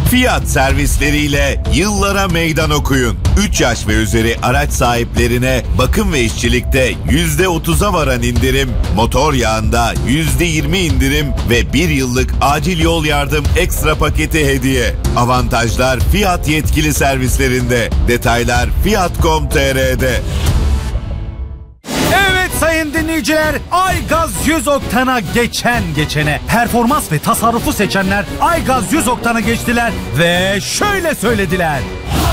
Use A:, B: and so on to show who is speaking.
A: Fiyat servisleriyle yıllara meydan okuyun. 3 yaş ve üzeri araç sahiplerine bakım ve işçilikte %30'a varan indirim, motor yağında %20 indirim ve 1 yıllık acil yol yardım ekstra paketi hediye. Avantajlar Fiyat yetkili servislerinde. Detaylar Fiyat.com.tr'de.
B: Evet sayın dinleyiciler, Aygaz 100 oktana geçene performans ve tasarrufu seçenler Aygaz 100 oktana geçtiler ve şöyle söylediler: